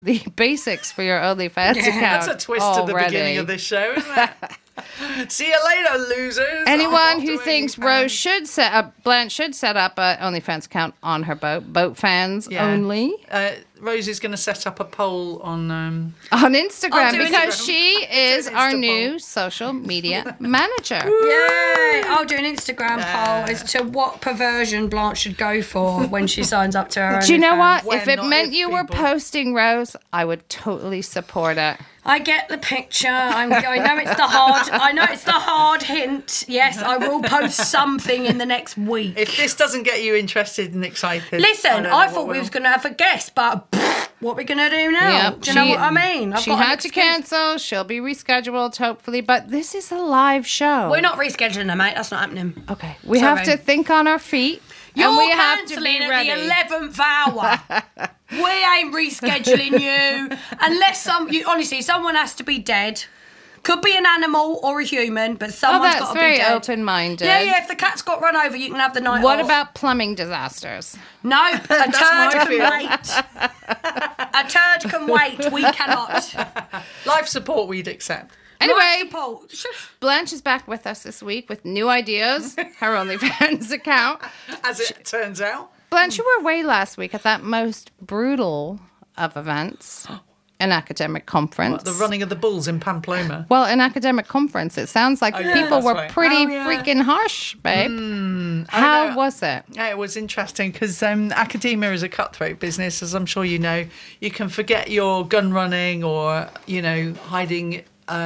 the basics for your OnlyFans account. That's a twist already. at the beginning of this show, isn't it? See you later, losers. Anyone who thinks Blanche should set up an OnlyFans account on her boat fans only. Rose is going to set up a poll on Instagram because she is our new social media manager. Yay! I'll do an Instagram poll as to what perversion Blanche should go for when she signs up to her own. Do you know what? When, if it not meant if you were people. posting, Rose, I would totally support it. I get the picture. I know it's the hard hint. Yes, I will post something in the next week. If this doesn't get you interested and excited, Listen, I thought we was going to have a guest, but what are we going to do now? Yep, Do you know what I mean? She had to cancel. She'll be rescheduled, hopefully. But this is a live show. We're not rescheduling her, mate. That's not happening. Okay. We have to think on our feet. You're and we have to cancelling be at ready. the 11th hour. We ain't rescheduling you unless someone has to be dead. Could be an animal or a human, but someone's got to be dead. That's very open-minded. Yeah. If the cat's got run over, you can have the night What off. about plumbing disasters? No, a turd my can wait. A turd can wait. We cannot. life support we'd accept. Anyway, Support. Blanche is back with us this week with new ideas. Her OnlyFans account. As it turns out. Blanche, you were away last week at that most brutal of events, an academic conference. What, the running of the bulls in Pamplona. Well, an academic conference. It sounds like people that's were right. pretty freaking harsh, babe. How was it? Yeah, it was interesting because academia is a cutthroat business, as I'm sure you know. You can forget your gun running or, hiding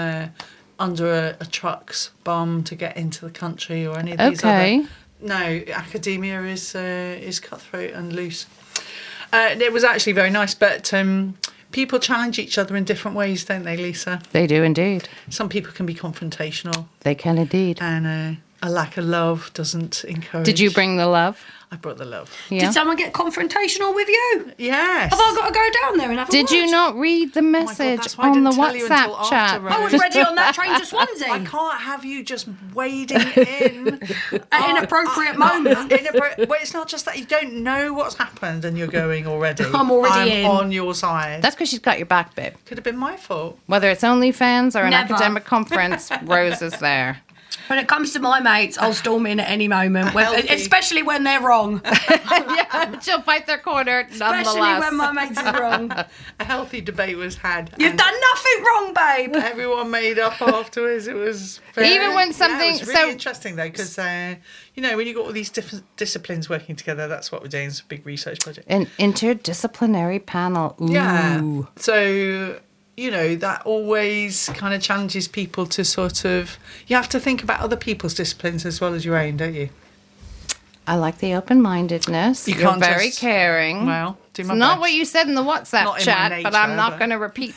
under a truck's bum to get into the country or any of these other... No, academia is cutthroat and loose. It was actually very nice, but people challenge each other in different ways, don't they, Lisa? They do indeed. Some people can be confrontational. They can indeed. And a lack of love doesn't encourage... Did you bring the love? I brought the love. Yeah. Did someone get confrontational with you? Yes. Have I got to go down there and have a Did you word? not read the message that's why I on the didn't tell you until WhatsApp chat? after, I was Rose. ready on that train to Swansea. I can't have you just wading in At inappropriate moment. Well, it's not just that you don't know what's happened and you're going already. I'm already in. on your side. That's because she's got your back, babe. Could have been my fault. Whether it's OnlyFans or an Never. academic conference, Rose is there. When it comes to my mates, I'll storm in at any moment, Healthy. especially when they're wrong. Yeah, she'll fight their corner nonetheless. Especially when my mates is wrong. A healthy debate was had. You've and done nothing wrong, babe. Everyone made up afterwards. It was fair. Even when something- it was really so- interesting though, because when you got all these different disciplines working together, that's what we're doing. It's a big research project. An interdisciplinary panel. Ooh. Yeah. So, that always kind of challenges people to sort of... You have to think about other people's disciplines as well as your own, don't you? I like the open-mindedness. You You're can't very just- caring. Well, do my It's not best. what you said in the WhatsApp Not in my chat, but nature, I'm not but- going to repeat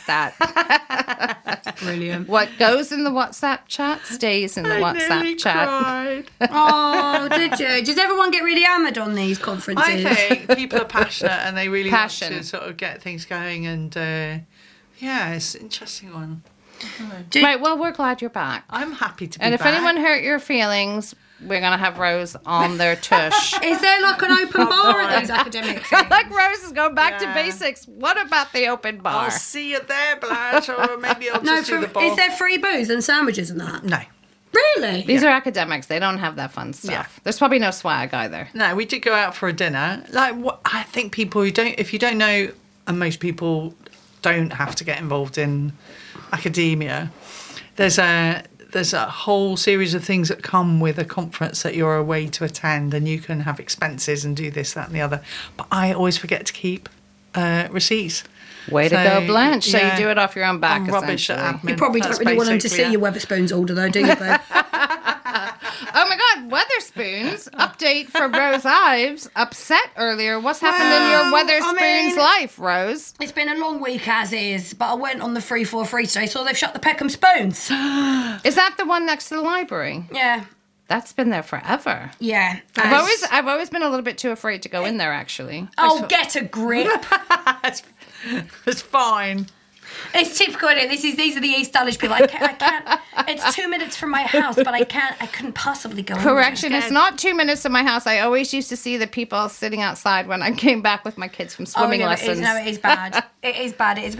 that. Brilliant. What goes in the WhatsApp chat stays in the I WhatsApp nearly chat. cried. Oh, did you? Does everyone get really hammered on these conferences? I think people are passionate and they really want Passion. to sort of get things going and... it's an interesting one. Right, well, we're glad you're back. I'm happy to be And if back. anyone hurt your feelings, we're going to have Rose on their tush. Is there like an open bar at these academic things? Like Rose is going back to Yeah. basics. What about the open bar? I'll see you there, Blanche, or maybe I'll No, just do the bar. is there free booze and sandwiches and that? No. Really? These are academics. They don't have that fun stuff. Yeah. There's probably no swag either. No, we did go out for a dinner. I think people who don't, if you don't know, and most people don't have to get involved in academia, there's a whole series of things that come with a conference that you're away to attend, and you can have expenses and do this, that, and the other. But I always forget to keep receipts. Way to So, go, Blanche. So yeah. you do it off your own back, I'm rubbish at essentially. admin. You probably That's don't really want them to basically see it. your Weatherspoons order, though, do you, babe? Oh my God, Weatherspoons update for Rose Ives. Upset earlier. What's happened in your Well, Weatherspoons I mean- life, Rose? It's been a long week as is, but I went on the 343 today, so they've shut the Peckham Spoons. Is that the one next to the library? Yeah. That's been there forever. Yeah. I've always been a little bit too afraid to go in there, actually. Oh, get a grip. It's fine. It's typical. Isn't it? These are the East Dulwich people. I can't. It's 2 minutes from my house, but I couldn't possibly go. Correction, it's not 2 minutes from my house. I always used to see the people sitting outside when I came back with my kids from swimming lessons. It is bad. It is bad. It is